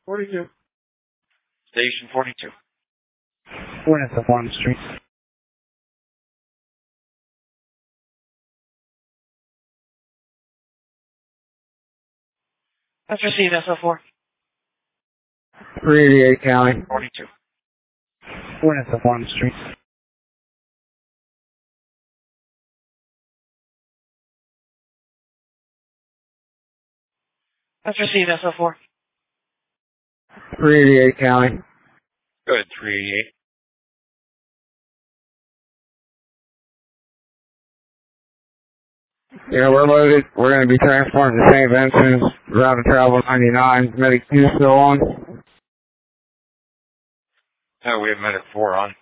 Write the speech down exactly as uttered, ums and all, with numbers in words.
forty-two. Station forty-two. Witness of one Street. Let's receive S O four. three eighty-eight County. forty-two. Witness of one Street. Let's receive S O four. three eighty-eight County. Good, three eighty-eight. Yeah, we're loaded. We're going to be transporting to Saint Vincent's, route of travel ninety-nine. Medic two still on. Oh, we have medic four on.